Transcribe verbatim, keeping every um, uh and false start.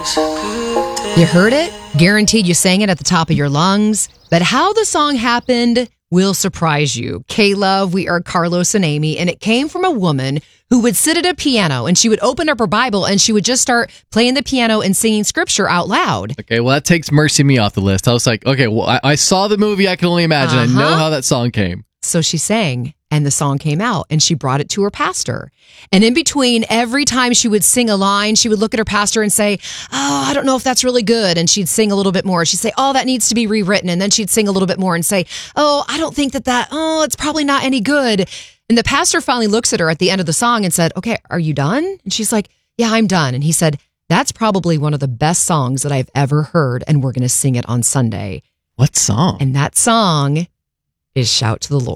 You heard it? Guaranteed you sang it at the top of your lungs. But how the song happened will surprise you. K-Love, we are Carlos and Amy, and it came from a woman who would sit at a piano and she would open up her Bible and she would just start playing the piano and singing scripture out loud. Okay, well, that takes Mercy Me off the list. I was like, okay, well, I, I saw the movie. I can only imagine. Uh-huh. I know how that song came. So she sang, and the song came out, and she brought it to her pastor. And in between, every time she would sing a line, she would look at her pastor and say, oh, I don't know if that's really good. And she'd sing a little bit more. She'd say, oh, that needs to be rewritten. And then she'd sing a little bit more and say, oh, I don't think that that, oh, it's probably not any good. And the pastor finally looks at her at the end of the song and said, okay, are you done? And she's like, yeah, I'm done. And he said, that's probably one of the best songs that I've ever heard, and we're going to sing it on Sunday. What song? And that song is Shout to the Lord.